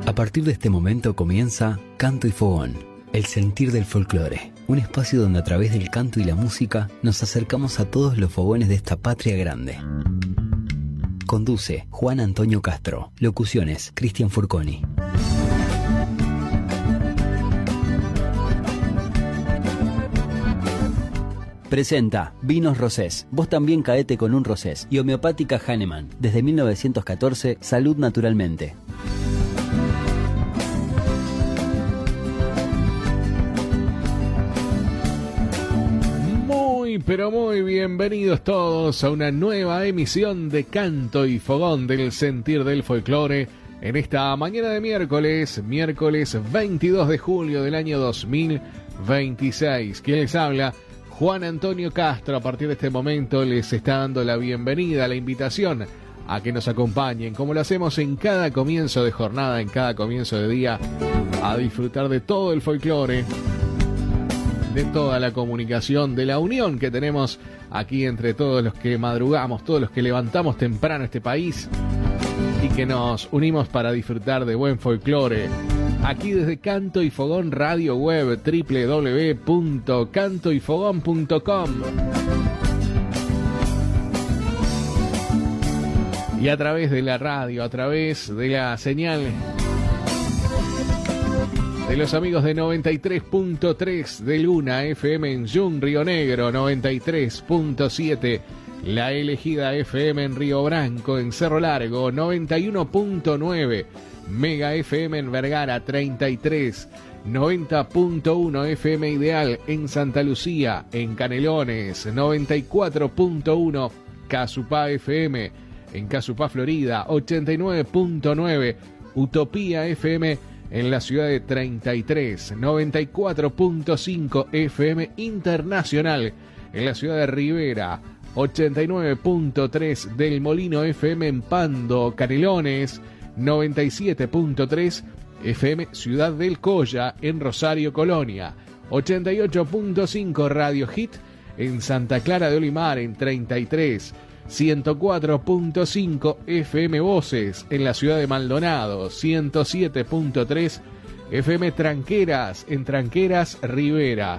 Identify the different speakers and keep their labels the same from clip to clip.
Speaker 1: A partir de este momento comienza Canto y Fogón, el sentir del folclore. Un espacio donde a través del canto y la música nos acercamos a todos los fogones de esta patria grande. Conduce Juan Antonio Castro. Locuciones Cristian Furconi. Presenta Vinos Rosés. Vos también caete con un rosés. Y Homeopática Hahnemann. Desde 1914, salud naturalmente.
Speaker 2: Pero muy bienvenidos todos a una nueva emisión de Canto y Fogón del Sentir del Folclore en esta mañana de miércoles 22 de julio del año 2026. ¿Quién les habla? Juan Antonio Castro. A partir de este momento les está dando la bienvenida, la invitación a que nos acompañen, como lo hacemos en cada comienzo de jornada, en cada comienzo de día, a disfrutar de todo el folclore, de toda la comunicación, de la unión que tenemos aquí entre todos los que madrugamos, todos los que levantamos temprano este país y que nos unimos para disfrutar de buen folclore. Aquí desde Canto y Fogón Radio Web, www.cantoyfogón.com, y a través de la radio, a través de la señal de los amigos de 93.3 de Luna FM en Yun, Río Negro, 93.7 La Elegida FM en Río Branco, en Cerro Largo, 91.9 Mega FM en Vergara, 33, 90.1 FM Ideal en Santa Lucía, en Canelones, 94.1 Casupá FM en Casupá, Florida, 89.9 Utopía FM en la ciudad de 33, 94.5 FM Internacional en la ciudad de Rivera, 89.3 del Molino FM en Pando, Canelones, 97.3 FM Ciudad del Colla en Rosario, Colonia, 88.5 Radio Hit en Santa Clara de Olimar en 33, 104.5 FM Voces en la ciudad de Maldonado, 107.3 FM Tranqueras en Tranqueras, Rivera,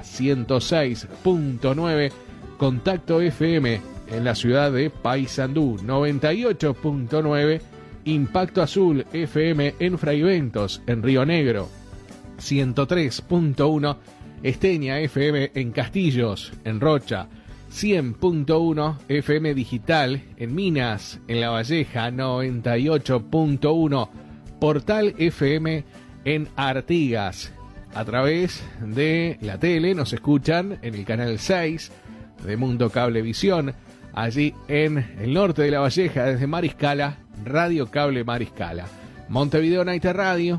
Speaker 2: 106.9 Contacto FM en la ciudad de Paysandú, 98.9 Impacto Azul FM en Fraiventos, en Río Negro, 103.1 Esteña FM en Castillos, en Rocha, 100.1 FM Digital en Minas, en La Valleja, 98.1 Portal FM en Artigas. A través de la tele nos escuchan en el canal 6 de Mundo Cablevisión, allí en el norte de La Valleja, desde Mariscala, Radio Cable Mariscala. Montevideo Night Radio,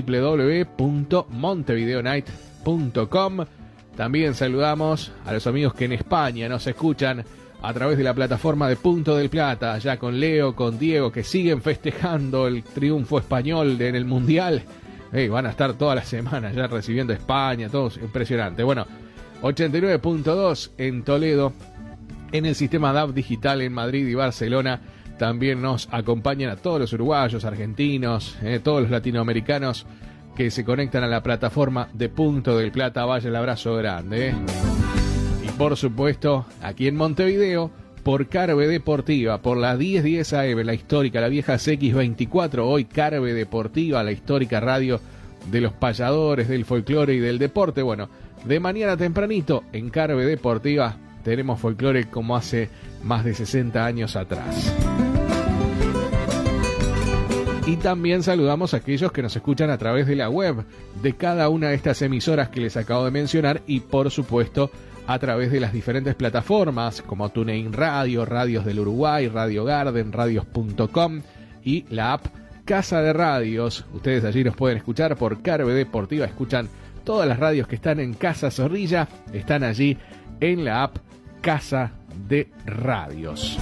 Speaker 2: www.montevideonight.com. También saludamos a los amigos que en España nos escuchan a través de la plataforma de Punto del Plata, allá con Leo, con Diego, que siguen festejando el triunfo español en el Mundial. Van a estar toda la semana ya recibiendo España, todos impresionante. Bueno, 89.2 en Toledo, en el sistema DAB digital en Madrid y Barcelona. También nos acompañan a todos los uruguayos, argentinos, todos los latinoamericanos que se conectan a la plataforma de Punto del Plata. Vaya el abrazo grande. Y por supuesto, aquí en Montevideo, por Carve Deportiva, por la 1010 AM, la histórica, la vieja CX24, hoy Carve Deportiva, la histórica radio de los payadores, del folclore y del deporte. Bueno, de mañana tempranito, en Carve Deportiva, tenemos folclore como hace más de 60 años atrás. Y también saludamos a aquellos que nos escuchan a través de la web de cada una de estas emisoras que les acabo de mencionar, y por supuesto a través de las diferentes plataformas como TuneIn Radio, Radios del Uruguay, Radio Garden, Radios.com y la app Casa de Radios. Ustedes allí nos pueden escuchar por Carve Deportiva, escuchan todas las radios que están en Casa Zorrilla, están allí en la app Casa de Radios.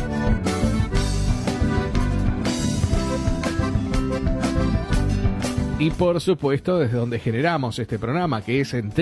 Speaker 2: Y por supuesto desde donde generamos este programa, que es en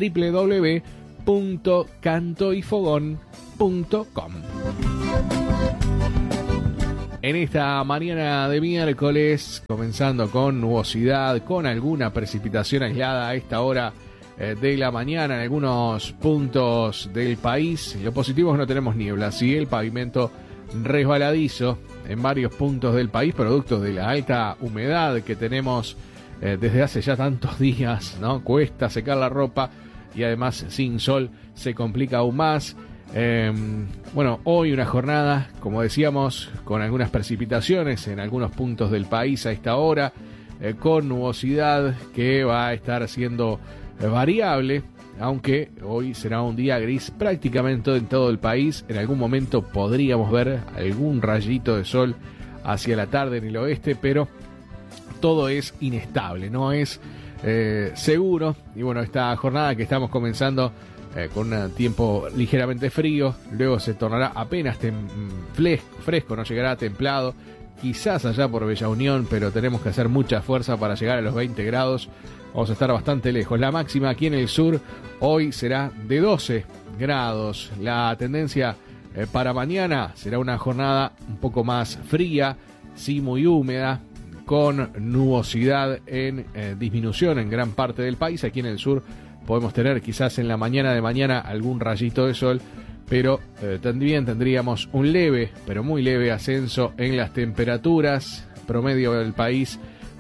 Speaker 2: www.cantoyfogón.com. En esta mañana de miércoles, comenzando con nubosidad, con alguna precipitación aislada a esta hora de la mañana en algunos puntos del país. Lo positivo es que no tenemos niebla, sí, el pavimento resbaladizo en varios puntos del país, producto de la alta humedad que tenemos desde hace ya tantos días, ¿no? Cuesta secar la ropa y además sin sol se complica aún más. Bueno, hoy una jornada, como decíamos, con algunas precipitaciones en algunos puntos del país a esta hora, con nubosidad que va a estar siendo variable, aunque hoy será un día gris prácticamente en todo el país. En algún momento podríamos ver algún rayito de sol hacia la tarde en el oeste, pero todo es inestable, no es seguro. Y bueno, esta jornada que estamos comenzando con un tiempo ligeramente frío, luego se tornará apenas fresco, no llegará templado, quizás allá por Bella Unión, pero tenemos que hacer mucha fuerza para llegar a los 20 grados, vamos a estar bastante lejos. La máxima aquí en el sur hoy será de 12 grados, la tendencia para mañana será una jornada un poco más fría, sí muy húmeda, con nubosidad en disminución en gran parte del país. Aquí en el sur podemos tener quizás en la mañana de mañana algún rayito de sol, pero también tendríamos un leve, pero muy leve ascenso en las temperaturas. Promedio del país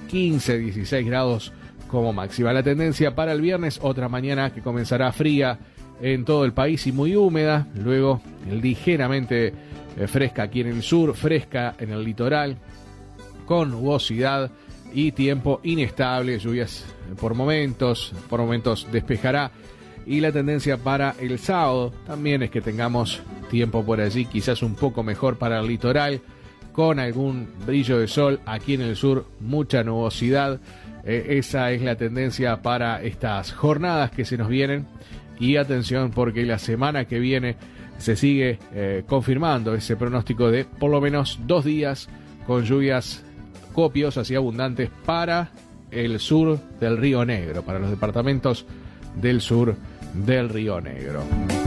Speaker 2: 15-16 grados como máxima. La tendencia para el viernes, otra mañana que comenzará fría en todo el país y muy húmeda, luego ligeramente fresca aquí en el sur, fresca en el litoral, con nubosidad y tiempo inestable, lluvias por momentos despejará, y la tendencia para el sábado también es que tengamos tiempo por allí, quizás un poco mejor para el litoral, con algún brillo de sol. Aquí en el sur mucha nubosidad. Esa es la tendencia para estas jornadas que se nos vienen, y atención porque la semana que viene se sigue confirmando ese pronóstico de por lo menos 2 días con lluvias copiosas y abundantes para el sur del Río Negro, para los departamentos del sur del Río Negro.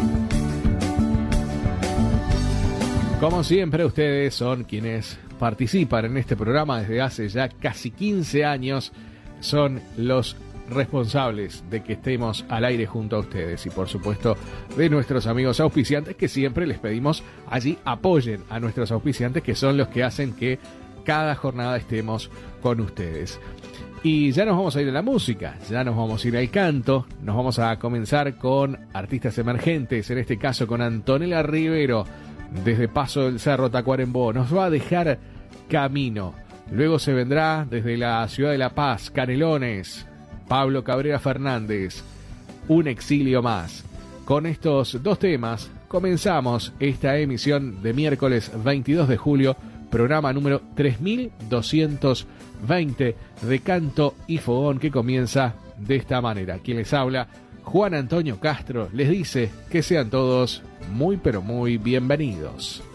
Speaker 2: Como siempre, ustedes son quienes participan en este programa desde hace ya casi 15 años, son los responsables de que estemos al aire junto a ustedes, y por supuesto de nuestros amigos auspiciantes, que siempre les pedimos allí apoyen a nuestros auspiciantes, que son los que hacen que cada jornada estemos con ustedes. Y ya nos vamos a ir a la música, ya nos vamos a ir al canto, nos vamos a comenzar con artistas emergentes, en este caso con Antonella Rivero, desde Paso del Cerro, Tacuarembó, nos va a dejar Camino. Luego se vendrá desde la ciudad de La Paz, Canelones, Pablo Cabrera Fernández, Un exilio más. Con estos 2 temas comenzamos esta emisión de miércoles 22 de julio, programa número 3220 de Canto y Fogón, que comienza de esta manera. Quien les habla, Juan Antonio Castro, les dice que sean todos muy pero muy bienvenidos.